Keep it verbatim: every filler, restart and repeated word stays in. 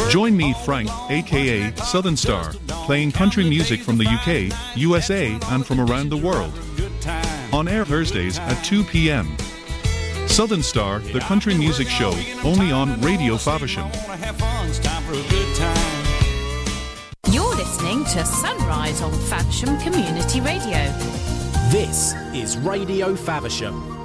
Join me, Frank, aka Southern Star, playing country music from the U K, U S A, and from around the world. On air Thursdays at two p.m. Southern Star, the country music show, only on Radio Faversham. You're listening to Sunrise on Faversham Community Radio. This is Radio Faversham.